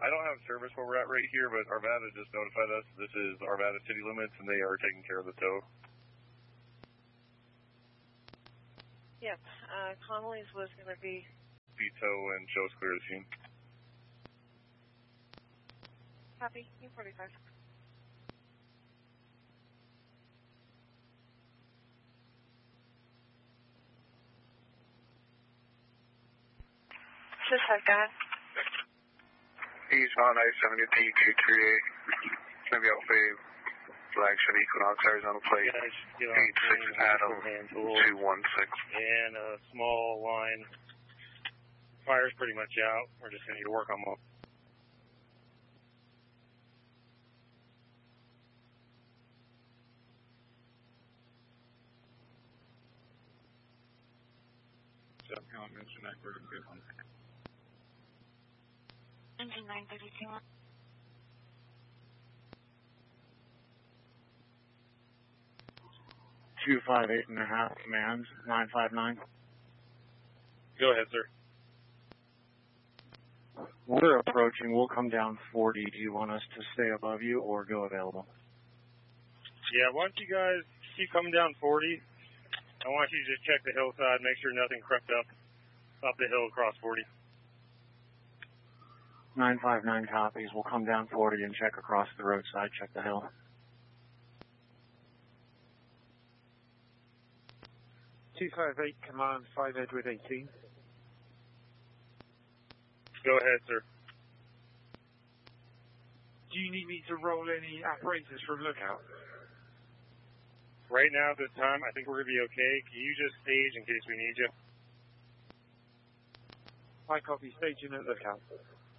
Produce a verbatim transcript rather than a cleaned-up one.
I don't have service where we're at right here, but Arvada just notified us this is Arvada city limits, and they are taking care of the tow. Yep, uh, Connolly's was going to be... Be tow and show us clear the scene. Copy, U forty-five. This is Gun. He's on I seventy-two two three eight. Maybe out for flagship Equinox Arizona plate. eight six Adam two one six. And a small line. Fire's pretty much out. We're just going to need to work on more. So, I'll mention that we're good on that. Engine nine thirty-two. Two five eight and a half commands, nine five nine. Go ahead, sir. We're approaching. We'll come down forty. Do you want us to stay above you or go available? Yeah, why don't you guys keep coming down forty? I want you to just check the hillside, make sure nothing crept up up the hill across forty. nine five nine copies. We'll come down forty and check across the roadside, check the hill. two five eight, command five Edward eighteen. Go ahead, sir. Do you need me to roll any apparatus from lookout? Right now, at this time, I think we're going to be okay. Can you just stage in case we need you? I copy, staging at lookout.